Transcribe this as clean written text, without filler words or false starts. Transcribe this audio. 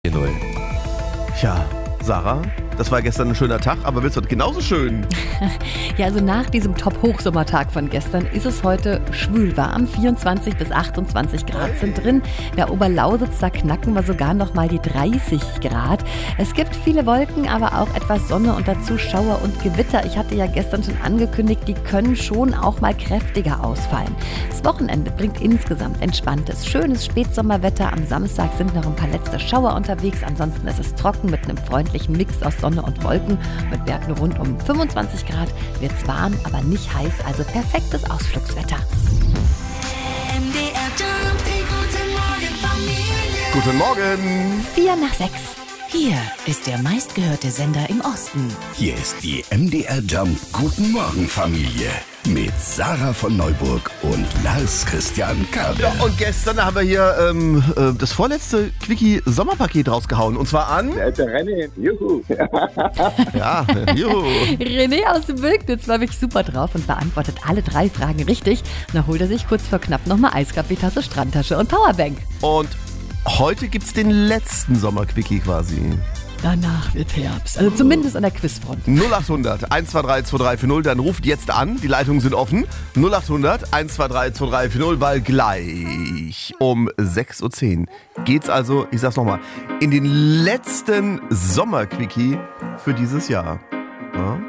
Neu. Tja, Sarah, das war gestern ein schöner Tag, aber wird es heute genauso schön? Ja, also nach diesem Top-Hochsommertag von gestern ist es heute schwül warm. 24 bis 28 Grad sind drin. Der Oberlausitz, da knacken wir sogar noch mal die 30 Grad. Es gibt viele Wolken, aber auch etwas Sonne und dazu Schauer und Gewitter. Ich hatte ja gestern schon angekündigt, die können schon auch mal kräftiger ausfallen. Das Wochenende bringt insgesamt entspanntes, schönes Spätsommerwetter. Am Samstag sind noch ein paar letzte Schauer unterwegs. Ansonsten ist es trocken mit einem freundlichen Mix aus Sonne und Wolken. Mit Werten rund um 25 Grad wird es warm, aber nicht heiß, also perfektes Ausflugswetter. Guten Morgen! 4 nach 6. Hier ist der meistgehörte Sender im Osten. Hier ist die MDR Jump Guten Morgen Familie mit Sarah von Neuburg und Lars Christian Kade. Ja, und gestern haben wir hier das vorletzte Quickie-Sommerpaket rausgehauen. Und zwar an... Der René, juhu. Ja, juhu. René aus dem Wölknitz war wirklich super drauf und beantwortet alle 3 Fragen richtig. Dann holt er sich kurz vor knapp nochmal Eiskaffeetasse, Strandtasche und Powerbank. Und heute gibt's den letzten Sommerquickie quasi. Danach wird Herbst. Also zumindest an der Quizfront. 0800 123 2340, dann ruft jetzt an, die Leitungen sind offen. 0800 123 2340, weil gleich um 6.10 Uhr geht's also, ich sag's nochmal, in den letzten Sommerquickie für dieses Jahr. Ja?